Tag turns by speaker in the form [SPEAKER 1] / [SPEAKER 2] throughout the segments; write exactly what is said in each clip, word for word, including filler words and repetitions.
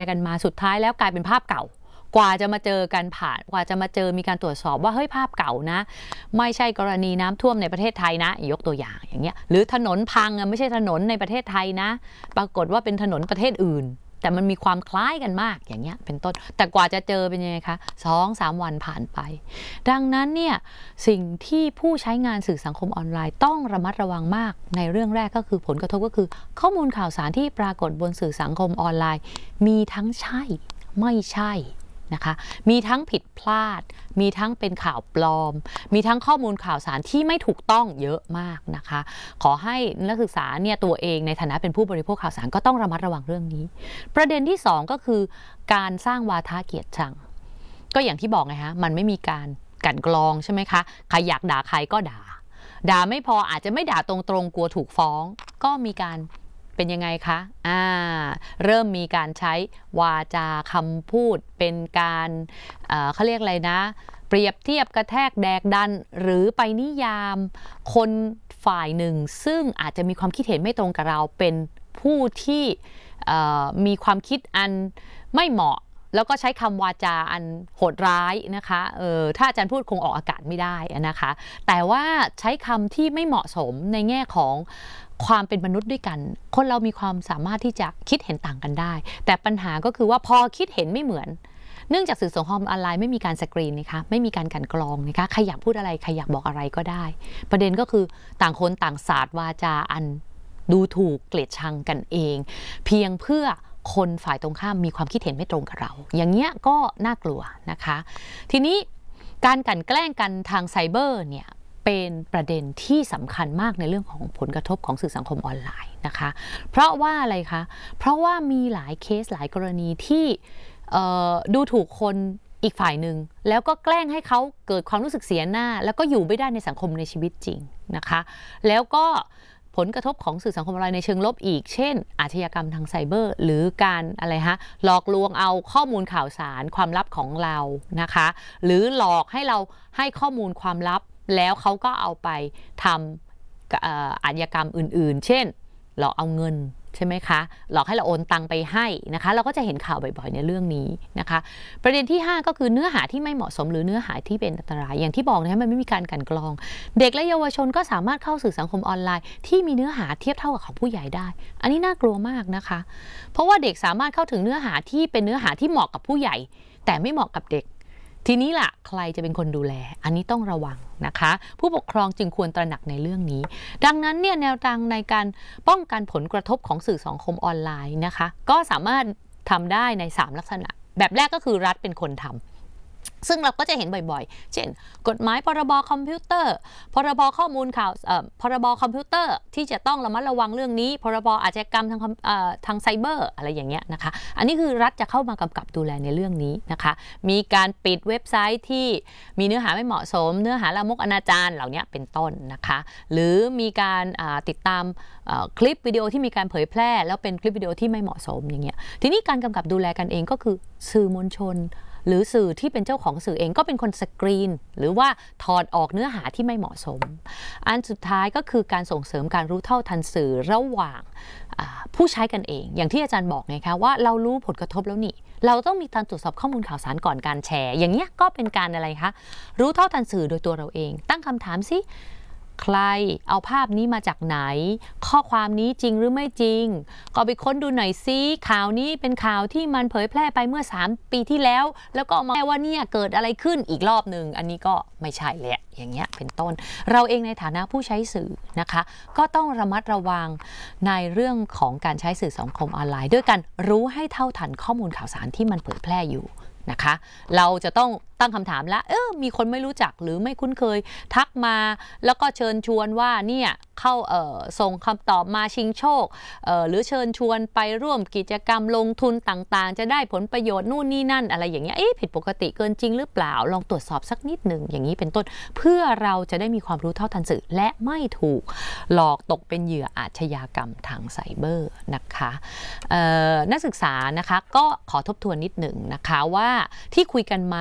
[SPEAKER 1] กันมาสุดท้ายแล้วกลายเป็นภาพเก่ากว่าจะมาเจอกันผ่านกว่าจะมาเจอมีการตรวจสอบว่าเฮ้ยภาพเก่านะไม่ใช่กรณีน้ำท่วมในประเทศไทยนะยกตัวอย่างอย่างเงี้ยหรือถนนพังไม่ใช่ถนนในประเทศไทยนะปรากฏว่าเป็นถนนประเทศอื่นแต่มันมีความคล้ายกันมากอย่างเงี้ยเป็นต้นแต่กว่าจะเจอเป็นยังไงคะสองสามวันผ่านไปดังนั้นเนี่ยสิ่งที่ผู้ใช้งานสื่อสังคมออนไลน์ต้องระมัดระวังมากในเรื่องแรกก็คือผลกระทบก็คือข้อมูลข่าวสารที่ปรากฏบนสื่อสังคมออนไลน์มีทั้งใช่ไม่ใช่นะคะมีทั้งผิดพลาดมีทั้งเป็นข่าวปลอมมีทั้งข้อมูลข่าวสารที่ไม่ถูกต้องเยอะมากนะคะขอให้นักศึกษาเนี่ยตัวเองในฐานะเป็นผู้บริโภคข่าวสารก็ต้องระมัดระวังเรื่องนี้ประเด็นที่สองก็คือการสร้างวาทะเกลียดชังก็อย่างที่บอกไงฮะมันไม่มีการกลั่นกรองใช่ไหมคะใครอยากด่าใครก็ด่าด่าไม่พออาจจะไม่ด่าตรงๆกลัวถูกฟ้องก็มีการเป็นยังไงคะอ่าเริ่มมีการใช้วาจาคำพูดเป็นการเอ่อเขาเรียกอะไรนะเปรียบเทียบกระแทกแดกดันหรือไปนิยามคนฝ่ายหนึ่งซึ่งอาจจะมีความคิดเห็นไม่ตรงกับเราเป็นผู้ที่มีความคิดอันไม่เหมาะแล้วก็ใช้คำวาจาอันโหดร้ายนะคะเออถ้าอาจารย์พูดคงออกอากาศไม่ได้นะคะแต่ว่าใช้คำที่ไม่เหมาะสมในแง่ของความเป็นมนุษย์ด้วยกันคนเรามีความสามารถที่จะคิดเห็นต่างกันได้แต่ปัญหาก็คือว่าพอคิดเห็นไม่เหมือนเนื่องจากสื่อสังคมออนไลน์ไม่มีการสกรีนนะคะไม่มีการกลั่นกรองนะคะใครอยากพูดอะไรใครอยากบอกอะไรก็ได้ประเด็นก็คือต่างคนต่างสาดวาจาอันดูถูกเกลียดชังกันเองเพียงเพื่อคนฝ่ายตรงข้ามมีความคิดเห็นไม่ตรงกับเราอย่างเงี้ยก็น่ากลัวนะคะทีนี้การกลั่นแกล้งกันทางไซเบอร์เนี่ยเป็นประเด็นที่สำคัญมากในเรื่องของผลกระทบของสื่อสังคมออนไลน์นะคะเพราะว่าอะไรคะเพราะว่ามีหลายเคสหลายกรณีที่ดูถูกคนอีกฝ่ายหนึ่งแล้วก็แกล้งให้เขาเกิดความรู้สึกเสียหน้าแล้วก็อยู่ไม่ได้ในสังคมในชีวิตจริงนะคะแล้วก็ผลกระทบของสื่อสังคมออนไลน์ในเชิงลบอีกเช่นอาชญากรรมทางไซเบอร์หรือการอะไรฮะหลอกลวงเอาข้อมูลข่าวสารความลับของเรานะคะหรือหลอกให้เราให้ข้อมูลความลับแล้วเขาก็เอาไปทำอาชญากรรมอื่นๆเช่นหลอกเอาเงินใช่ไหมคะหลอกให้เราโอนตังไปให้นะคะเราก็จะเห็นข่าวบ่อยๆในเรื่องนี้นะคะประเด็นที่ห้าก็คือเนื้อหาที่ไม่เหมาะสมหรือเนื้อหาที่เป็นอันตรายอย่างที่บอกนะมันไม่มีการกลั่นกรองเด็กและเยาวชนก็สามารถเข้าสื่อสังคมออนไลน์ที่มีเนื้อหาเทียบเท่ากับของผู้ใหญ่ได้อันนี้น่ากลัวมากนะคะเพราะว่าเด็กสามารถเข้าถึงเนื้อหาที่เป็นเนื้อหาที่เหมาะกับผู้ใหญ่แต่ไม่เหมาะกับเด็กทีนี้ล่ะใครจะเป็นคนดูแลอันนี้ต้องระวังนะคะผู้ปกครองจึงควรตระหนักในเรื่องนี้ดังนั้นเนี่ยแนวทางในการป้องกันผลกระทบของสื่อสังคมออนไลน์นะคะก็สามารถทำได้ในสามลักษณะแบบแรกก็คือรัฐเป็นคนทำซึ่งเราก็จะเห็นบ่อยๆเช่นกฎหมายพรบคอมพิวเตอร์พรบข้อมูลข่าวพรบคอมพิวเตอร์ที่จะต้องระมัดระวังเรื่องนี้พรบอาชญากรรมทางทางไซเบอร์อะไรอย่างเงี้ยนะคะอันนี้คือรัฐจะเข้ามากำกับดูแลในเรื่องนี้นะคะมีการปิดเว็บไซต์ที่มีเนื้อหาไม่เหมาะสมเนื้อหาลามกอนาจารเหล่านี้เป็นต้นนะคะหรือมีการติดตามคลิปวิดีโอที่มีการเผยแพร่แล้วเป็นคลิปวิดีโอที่ไม่เหมาะสมอย่างเงี้ยทีนี้การกำกับดูแลกันเองก็คือสื่อมวลชนหรือสื่อที่เป็นเจ้าของสื่อเองก็เป็นคนสกรีนหรือว่าถอดออกเนื้อหาที่ไม่เหมาะสมอันสุดท้ายก็คือการส่งเสริมการรู้เท่าทันสื่อระหว่างผู้ใช้กันเองอย่างที่อาจารย์บอกไงคะว่าเรารู้ผลกระทบแล้วนี่เราต้องมีการตรวจสอบข้อมูลข่าวสารก่อนการแชร์อย่างเงี้ยก็เป็นการอะไรคะรู้เท่าทันสื่อโดยตัวเราเองตั้งคำถามสิใครเอาภาพนี้มาจากไหนข้อความนี้จริงหรือไม่จริงก็ไปค้นดูหน่อยซิข่าวนี้เป็นข่าวที่มันเผยแพร่ไปเมื่อสามปีที่แล้วแล้วก็มาว่าเนี่ยเกิดอะไรขึ้นอีกรอบหนึ่งอันนี้ก็ไม่ใช่แหละอย่างเงี้ยเป็นต้นเราเองในฐานะผู้ใช้สื่อนะคะก็ต้องระมัดระวังในเรื่องของการใช้สื่อสังคมออนไลน์ด้วยกันรู้ให้เท่าทันข้อมูลข่าวสารที่มันเผยแพร่อยู่นะคะเราจะต้องตั้งคำถามละเออมีคนไม่รู้จักหรือไม่คุ้นเคยทักมาแล้วก็เชิญชวนว่าเนี่ยเข้าเอ่อส่งคำตอบมาชิงโชคเอ่อหรือเชิญชวนไปร่วมกิจกรรมลงทุนต่างๆจะได้ผลประโยชน์นู่นนี่นั่นอะไรอย่างเงี้ยเอ๊ะผิดปกติเกินจริงหรือเปล่าลองตรวจสอบสักนิดหนึ่งอย่างนี้เป็นต้นเพื่อเราจะได้มีความรู้เท่าทันสื่อและไม่ถูกหลอกตกเป็นเหยื่ออาชญากรรมทางไซเบอร์นะคะนักศึกษานะคะก็ขอทบทวนนิดหนึ่งนะคะว่าที่คุยกันมาเนี่ย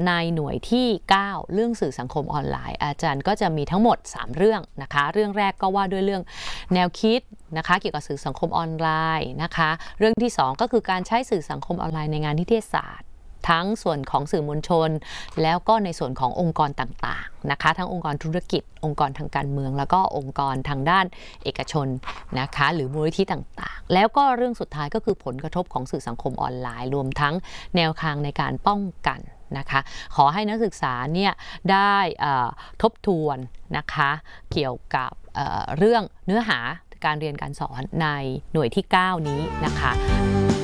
[SPEAKER 1] ในหน่วยที่เก้าเรื่องสื่อสังคมออนไลน์อาจารย์ก็จะมีทั้งหมดสามเรื่องนะคะเรื่องแรกก็ว่าด้วยเรื่องแนวคิดนะคะเกี่ยวกับสื่อสังคมออนไลน์นะคะเรื่องที่สองก็คือการใช้สื่อสังคมออนไลน์ในงานนิเทศศาสตร์ทั้งส่วนของสื่อมวลชนแล้วก็ในส่วนขององค์กรต่างๆนะคะทั้งองค์กรธุรกิจองค์กรทางการเมืองแล้วก็องค์กรทางด้านเอกชนนะคะหรือมูลนิธิต่างๆแล้วก็เรื่องสุดท้ายก็คือผลกระทบของสื่อสังคมออนไลน์รวมทั้งแนวทางในการป้องกันนะคะขอให้นักศึกษาเนี่ยได้ทบทวนนะคะเกี่ยวกับเ, เรื่องเนื้อหาการเรียนการสอนในหน่วยที่เก้านี้นะคะ